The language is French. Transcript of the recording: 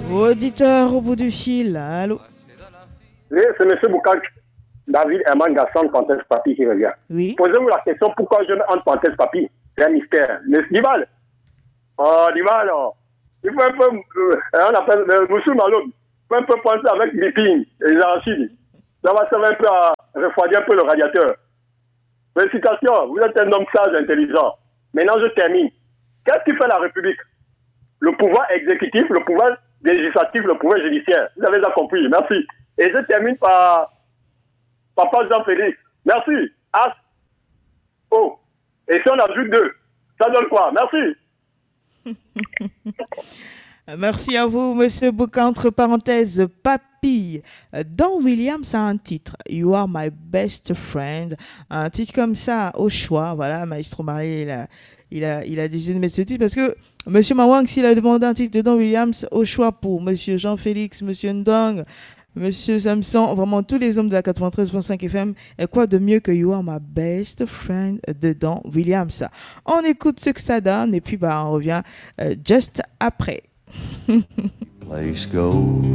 Auditeur au bout du fil, allô? Oui, c'est M. Boukak, David Herman Gasson, Panthès Papi qui revient. Oui. Posez-vous la question pourquoi je mets entre Panthès Papi. C'est un mystère. Mais Dival, Dival, il faut un peu, on appelle Moussou Maloum, il faut un peu penser avec Biping et les arachides. Ça va un peu à refroidir un peu le radiateur. Félicitations, vous êtes un homme sage, intelligent. Maintenant, je termine. Qu'est-ce qui fait la République? Le pouvoir exécutif, le pouvoir législatif, le pouvoir judiciaire. Vous avez déjà compris. Merci. Et je termine par Papa Jean-Félix. Merci. As. Oh. Et si on ajoute 2, ça donne quoi? Merci. Merci à vous, Monsieur Bouka. Entre parenthèses, Papy. Don Williams a un titre, You Are My Best Friend. Un titre comme ça, au choix. Voilà, Maestro Marie, il a décidé de mettre ce titre parce que Monsieur Mawang, s'il a demandé un titre de Don Williams, au choix pour Monsieur Jean-Félix, Monsieur Ndong, Monsieur Samson, vraiment tous les hommes de la 93.5 FM, et quoi de mieux que You Are My Best Friend de Don Williams. On écoute ce que ça donne et puis on revient juste après. Place goes